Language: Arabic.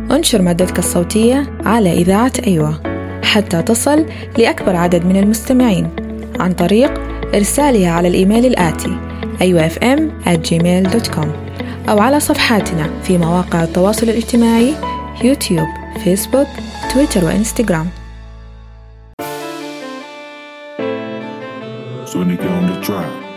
انشر مادتك الصوتية على إذاعة أيوة حتى تصل لأكبر عدد من المستمعين عن طريق إرسالها على الإيميل الآتي ayuafm@gmail.com أو على صفحاتنا في مواقع التواصل الاجتماعي يوتيوب، فيسبوك، تويتر وإنستغرام. So nigga on the track.